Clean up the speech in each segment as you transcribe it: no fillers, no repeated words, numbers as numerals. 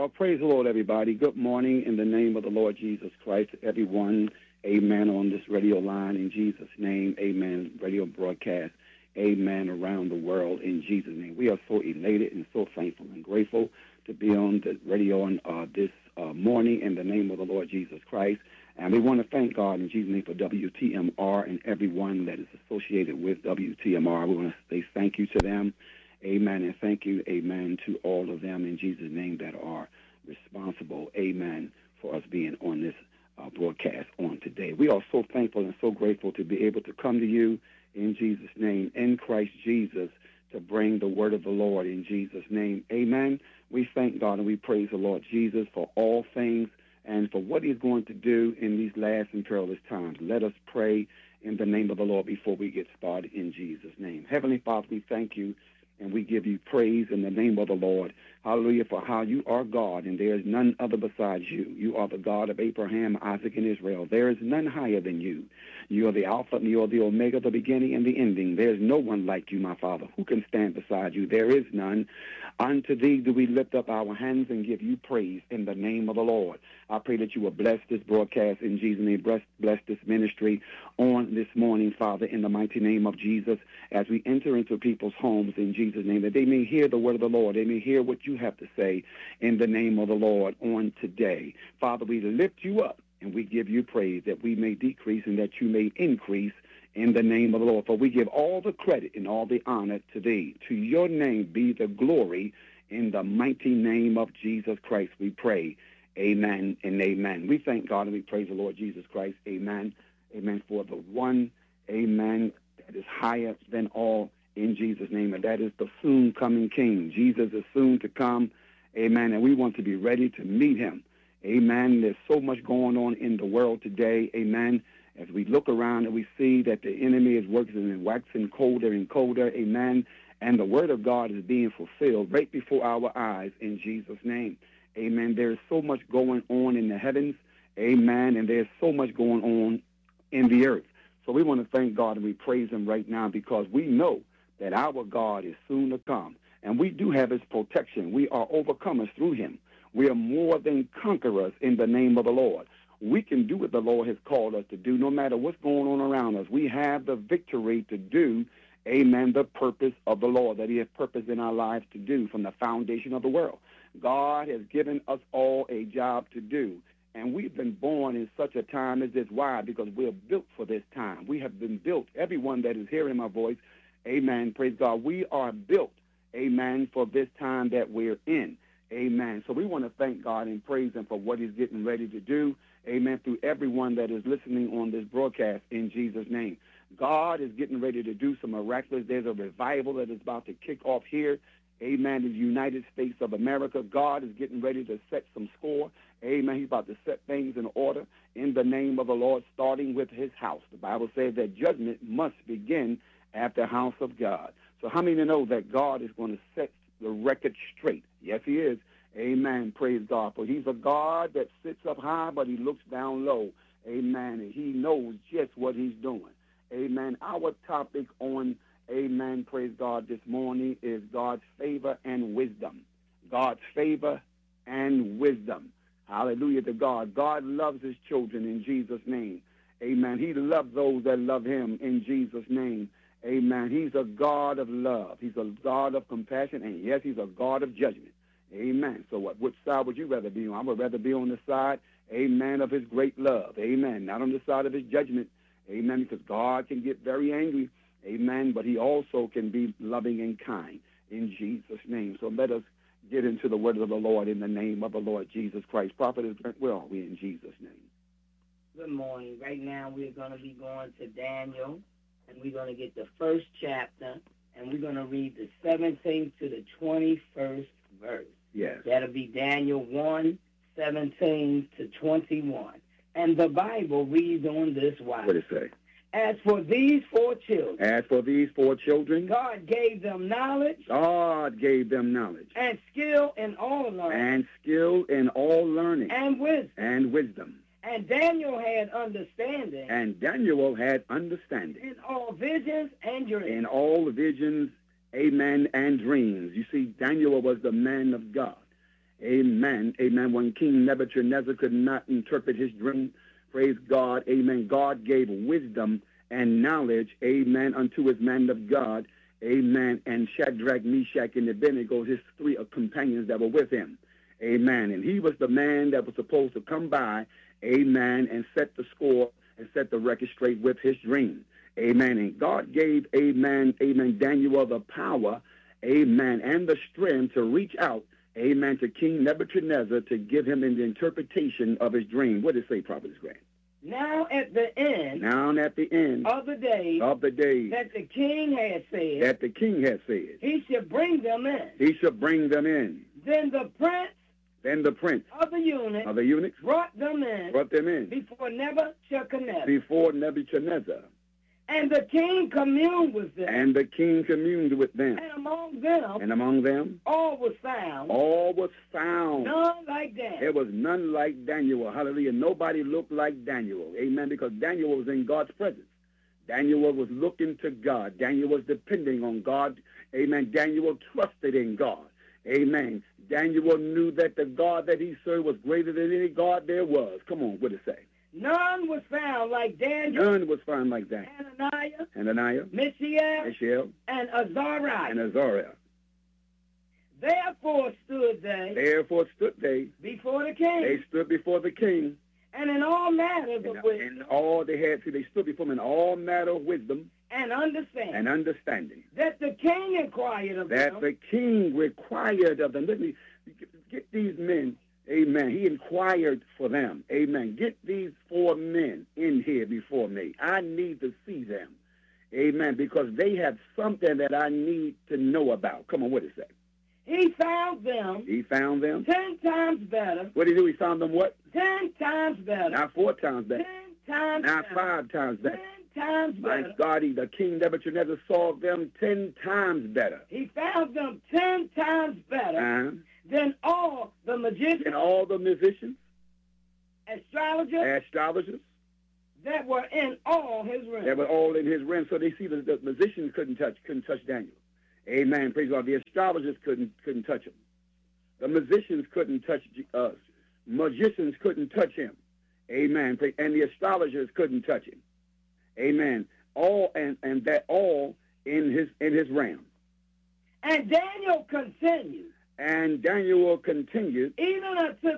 Well, praise the Lord, everybody. Good morning in the name of the Lord Jesus Christ. Everyone, amen, on this radio line in Jesus' name, amen, radio broadcast, amen, around the world in Jesus' name. We are so elated and so thankful and grateful to be on the radio on this morning in the name of the Lord Jesus Christ. And we want to thank God in Jesus' name for WTMR and everyone that is associated with WTMR. We want to say thank you to them. Amen. And thank you, amen, to all of them in Jesus' name that are responsible, amen, for us being on this broadcast on today. We are so thankful and so grateful to be able to come to you in Jesus' name, in Christ Jesus, to bring the word of the Lord in Jesus' name. Amen. We thank God and we praise the Lord Jesus for all things and for what he's going to do in these last and perilous times. Let us pray in the name of the Lord before we get started in Jesus' name. Heavenly Father, we thank you. And we give you praise in the name of the Lord. Hallelujah, for how you are God, and there is none other besides you. You are the God of Abraham, Isaac, and Israel. There is none higher than you. You are the Alpha and you are the Omega, the beginning and the ending. There is no one like you, my Father. Who can stand beside you? There is none. Unto thee do we lift up our hands and give you praise in the name of the Lord. I pray that you will bless this broadcast in Jesus' name. Bless this ministry on this morning, Father, in the mighty name of Jesus, as we enter into people's homes in Jesus' name, that they may hear the word of the Lord. They may hear what you have to say in the name of the Lord on today. Father, we lift you up and we give you praise that we may decrease and that you may increase in the name of the Lord. For we give all the credit and all the honor to thee. To your name be the glory in the mighty name of Jesus Christ. We pray. Amen and amen. We thank God and we praise the Lord Jesus Christ. Amen. Amen. For the one, amen, that is higher than all in Jesus' name, and that is the soon coming King. Jesus is soon to come. Amen. And we want to be ready to meet him. Amen. There's so much going on in the world today. Amen. As we look around and we see that the enemy is working and waxing colder and colder. Amen. And the word of God is being fulfilled right before our eyes in Jesus' name. Amen. There is so much going on in the heavens. Amen. And there's so much going on in the earth. So we want to thank God and we praise him right now because we know that our God is soon to come. And we do have his protection. We are overcomers through him. We are more than conquerors in the name of the Lord. We can do what the Lord has called us to do no matter what's going on around us. We have the victory to do, amen, the purpose of the Lord that he has purposed in our lives to do from the foundation of the world. God has given us all a job to do. And we've been born in such a time as this. Why? Because we're built for this time. We have been built. Everyone that is hearing my voice, amen, praise God. We are built, amen, for this time that we're in. Amen. So we want to thank God and praise him for what he's getting ready to do. Amen. Through everyone that is listening on this broadcast in Jesus' name. God is getting ready to do some miraculous. There's a revival that is about to kick off here. Amen. In the United States of America. God is getting ready to set some score. Amen. He's about to set things in order in the name of the Lord, starting with his house. The Bible says that judgment must begin at the house of God. So how many know that God is going to set the record straight? Yes, he is. Amen. Praise God. For he's a God that sits up high, but he looks down low. Amen. And he knows just what he's doing. Amen. Our topic on, amen, praise God, this morning is God's favor and wisdom. God's favor and wisdom. Hallelujah to God. God loves his children in Jesus' name. Amen. He loves those that love him in Jesus' name. Amen. He's a God of love. He's a God of compassion. And yes, he's a God of judgment. Amen. So which side would you rather be on? I would rather be on the side, amen, of his great love. Amen. Not on the side of his judgment. Amen. Because God can get very angry. Amen. But he also can be loving and kind in Jesus' name. So let us get into the word of the Lord in the name of the Lord Jesus Christ. Prophet, where are we in Jesus' name? Good morning. Right now we're going to be going to Daniel, and we're going to get the first chapter, and we're going to read the 17th to the 21st verse. Yes. That'll be Daniel 1:17 to 21. And the Bible reads on this wise. What does it say? As for these four children, God gave them knowledge. God gave them knowledge. And skill in all learning. And wisdom. And Daniel had understanding. In all visions and dreams. Amen, and dreams. You see, Daniel was the man of God. Amen. Amen. When King Nebuchadnezzar could not interpret his dream, praise God. Amen. God gave wisdom and knowledge, amen, unto his man of God. Amen. And Shadrach, Meshach, and Abednego, his three companions that were with him. Amen. And he was the man that was supposed to come by, amen, and set the score and set the record straight with his dream. Amen. And God gave, amen, Daniel the power, amen, and the strength to reach out, amen, to King Nebuchadnezzar to give him an interpretation of his dream. What did it say, Prophetess Grant? Now at the end of the days that the king had said, he should bring them in. Then the prince of the eunuchs brought them in before Nebuchadnezzar. And the king communed with them. And among them, all was found. None like Daniel. There was none like Daniel. Hallelujah. Nobody looked like Daniel. Amen. Because Daniel was in God's presence. Daniel was looking to God. Daniel was depending on God. Amen. Daniel trusted in God. Amen. Daniel knew that the God that he served was greater than any God there was. Come on, what did it say? None was found like Daniel. None was found like that. Hananiah, Mishael, and Azariah. Therefore stood they before the king. They stood before the king. And in all matters of wisdom. And all they had to, they stood before him in all matter of wisdom. And understanding. That the king inquired of them. That the king required of them. Let me get these men. Amen. He inquired for them. Amen. Get these 4 men in here before me. I need to see them. Amen. Because they have something that I need to know about. Come on, what is that? He found them. 10 times better. What did he do? He found them what? 10 times better. Not 4 times better. 10 times Not better. 5 times better. 10 times better. My God, the King Nebuchadnezzar saw them 10 times better. He found them 10 times better than all the magicians. And all the musicians. Astrologers. That were in all his realm. They were all in his realm. So they see the musicians couldn't touch Daniel. Amen. Praise God. The astrologers couldn't touch him. The musicians couldn't touch us. Magicians couldn't touch him. Amen. And the astrologers couldn't touch him. Amen. All and that all in his realm. And Daniel continued. Even unto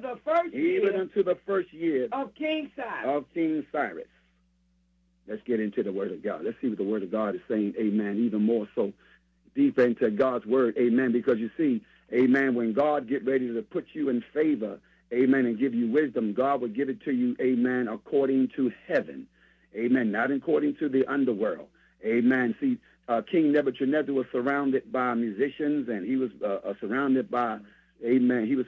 the first year of King Cyrus. Let's get into the Word of God. Let's see what the Word of God is saying. Amen. Even more so deep into God's Word. Amen. Because you see, amen, when God get ready to put you in favor, amen, and give you wisdom, God will give it to you, amen, according to heaven. Amen. Not according to the underworld. Amen. See, King Nebuchadnezzar was surrounded by musicians, and he was surrounded by, amen, he was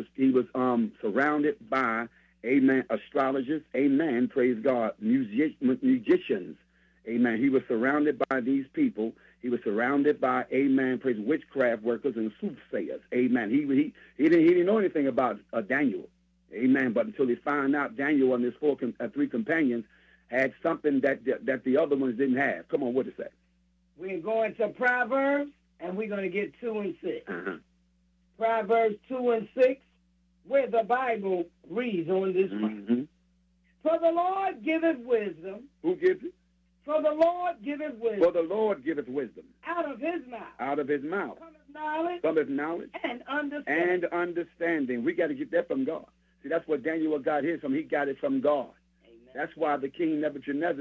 surrounded by, amen, astrologers, amen, praise God, musicians, amen. He was surrounded by these people. He was surrounded by, amen, praise, witchcraft workers and soothsayers, amen. He didn't know anything about Daniel, amen, but until he found out Daniel and his 3 companions had something that the other ones didn't have. Come on, what is that? We're going to Proverbs, and we're going to get 2 and 6. Proverbs 2 and 6, where the Bible reads on this one. For the Lord giveth wisdom. Who gives it? For the Lord giveth wisdom. For the Lord giveth wisdom. Out of his mouth. Cometh knowledge. And understanding. We got to get that from God. See, that's where Daniel got his from. He got it from God. Amen. That's why the King Nebuchadnezzar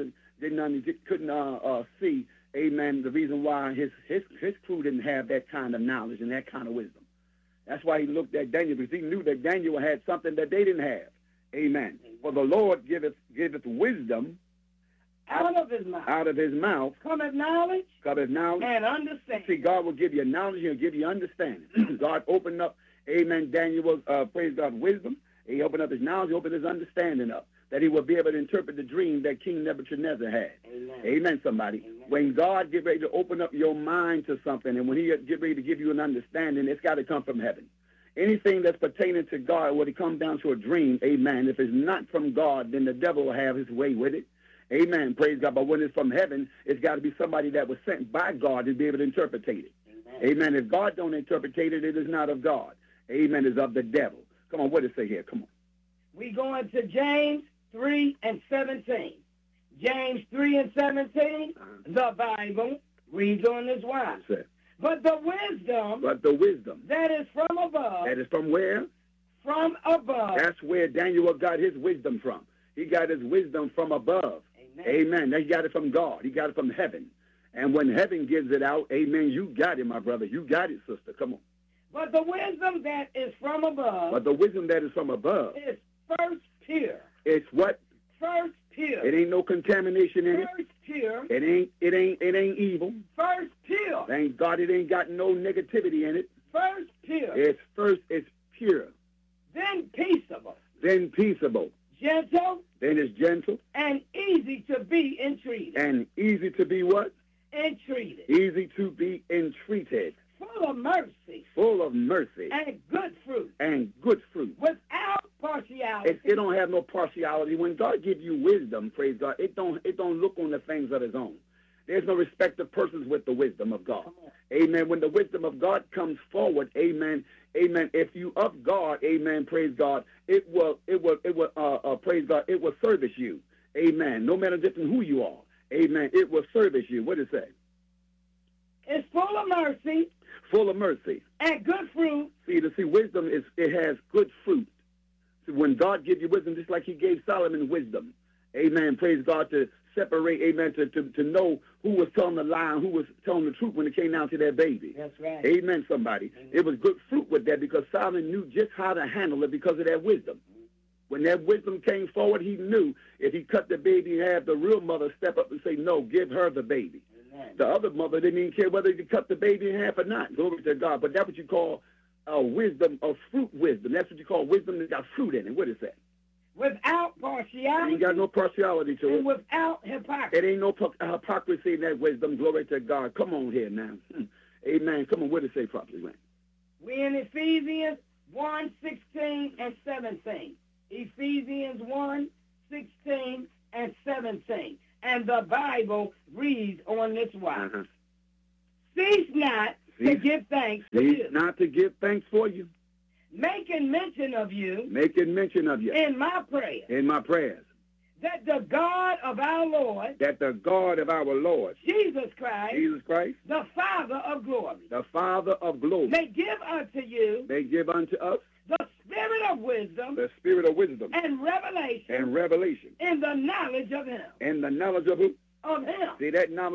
couldn't see, amen, the reason why his crew didn't have that kind of knowledge and that kind of wisdom. That's why he looked at Daniel, because he knew that Daniel had something that they didn't have. Amen. For the Lord giveth wisdom. Out of his mouth. Cometh knowledge. And understanding. See, God will give you knowledge. He'll give you understanding. God opened up, amen, Daniel's, praise God, wisdom. He opened up his knowledge. He opened his understanding up, that he will be able to interpret the dream that King Nebuchadnezzar had. Amen, somebody. Amen. When God get ready to open up your mind to something, and when he get ready to give you an understanding, it's got to come from heaven. Anything that's pertaining to God, when it comes down to a dream, amen, if it's not from God, then the devil will have his way with it. Amen, praise God. But when it's from heaven, it's got to be somebody that was sent by God to be able to interpret it. Amen. If God don't interpret it, it is not of God. amen, is of the devil. Come on, what does it say here? Come on. We go into James 3:17. James 3:17, the Bible reads on this wise. But the wisdom that is from above. That is from where? From above. That's where Daniel got his wisdom from. He got his wisdom from above. Amen. He got it from God. He got it from heaven. And when heaven gives it out, amen, you got it, my brother. You got it, sister. Come on. But the wisdom that is from above. But the wisdom that is from above. Is first pure. It's what? First pure. It ain't no contamination in it. First pure. It ain't evil. First pure. Thank God it ain't got no negativity in it. First pure. It's pure. Then peaceable. Then peaceable. Gentle. Then it's gentle. And easy to be entreated. And easy to be what? Entreated. Easy to be entreated. Full of mercy. Full of mercy. And good fruit. And good fruit. Without partiality. It don't have no partiality. When God gives you wisdom, praise God, it don't look on the things of his own. There's no respect of persons with the wisdom of God. Amen. When the wisdom of God comes forward, amen, amen. If you of God, amen, praise God, it will praise God, it will service you. Amen. No matter different who you are. Amen. It will service you. What does it say? It's full of mercy. Full of mercy. And good fruit. See, wisdom it has good fruit. See, when God gives you wisdom, just like he gave Solomon wisdom. Amen. Praise God, to separate, amen, to know who was telling the lie and who was telling the truth when it came down to that baby. That's right. Amen, somebody. Amen. It was good fruit with that because Solomon knew just how to handle it because of that wisdom. When that wisdom came forward, he knew if he cut the baby in half, the real mother step up and say, no, give her the baby. Amen. The other mother didn't even care whether he cut the baby in half or not. Glory to God. But that's what you call wisdom, of fruit wisdom. That's what you call wisdom that got fruit in it. What is that? Without partiality. Ain't got no partiality to it. And without hypocrisy. It ain't no hypocrisy in that wisdom. Glory to God. Come on here now. Amen. Come on, what does it say properly, man? We in Ephesians 1:16 and 17. Ephesians 1:16 and 17. And the Bible reads on this wise. Cease not to give thanks for you. Cease not to give thanks for you. Making mention of you. Making mention of you. In my prayers. In my prayers. That the God of our Lord. That the God of our Lord. Jesus Christ. Jesus Christ. The Father of glory. The Father of glory. May give unto you. May give unto us. The spirit of wisdom. The spirit of wisdom. And revelation. And revelation. In the knowledge of him. In the knowledge of who? Of him. See that knowledge.